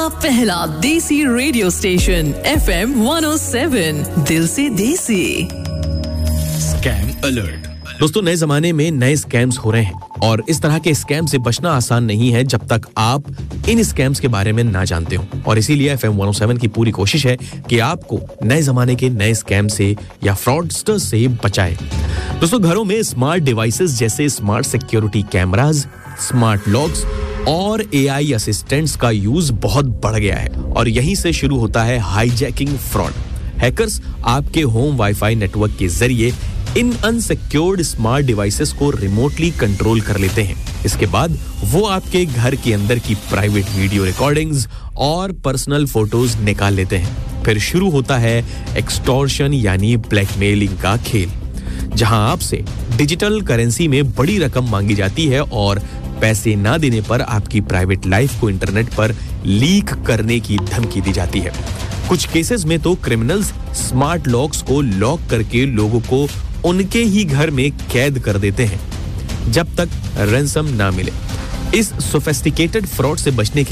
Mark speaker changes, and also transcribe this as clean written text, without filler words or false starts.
Speaker 1: पहला देसी radio station FM 107 दिल से देसी।
Speaker 2: Scam alert. दोस्तों, नए जमाने में नए स्कैम्स हो रहे हैं और इस तरह के स्कैम से बचना आसान नहीं है जब तक आप इन स्कैम्स के बारे में ना जानते हो। और इसीलिए FM 107 की पूरी कोशिश है कि आपको नए जमाने के नए स्कैम से या फ्रॉडस्टर्स से बचाए। दोस्तों, घरों में स्मार्ट डिवाइसेस जैसे smart security cameras, smart locks और AI असिस्टेंट्स का यूज बहुत बढ़ गया है और यहीं से शुरू होता है हाईजैकिंग फ्रॉड। हैकर्स आपके होम वाईफाई नेटवर्क के जरिए इन अनसिक्योर्ड स्मार्ट डिवाइसेस को रिमोटली कंट्रोल कर लेते हैं। इसके बाद वो आपके घर के अंदर की प्राइवेट वीडियो रिकॉर्डिंग्स और पर्सनल फोटोज निकाल लेते हैं। फिर शुरू होता है एक्सटॉर्शन यानी ब्लैकमेलिंग का खेल, जहां आपसे डिजिटल करेंसी में बड़ी रकम मांगी जाती है और पैसे ना देने पर आपकी प्राइवेट लाइफ को इंटरनेट पर लीक करने की धमकी दी जाती है। कुछ केसेस में तो क्रिमिनल्स स्मार्ट लॉक्स को लॉक करके लोगों को उनके ही घर में कैद कर देते हैं जब तक रैंसम ना मिले। इस सोफिस्टिकेटेड फ्रॉड से बचने के